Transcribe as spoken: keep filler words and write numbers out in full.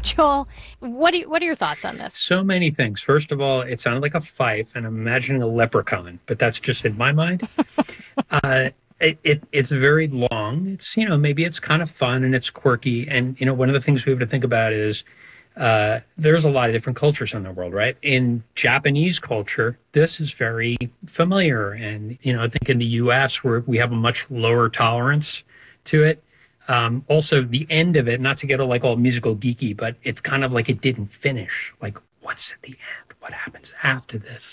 Joel, what do you, what are your thoughts on this? So many things. First of all, it sounded like a fife, and I'm imagining a leprechaun, but that's just in my mind. Uh, it, it it's very long. It's you know maybe it's kind of fun and it's quirky, and you know one of the things we have to think about is uh, there's a lot of different cultures in the world, right? In Japanese culture, this is very familiar, and you know I think in the U S where we have a much lower tolerance to it. Um, also, the end of it, not to get all, like all musical geeky, but it's kind of like it didn't finish. Like, what's at the end? What happens after this?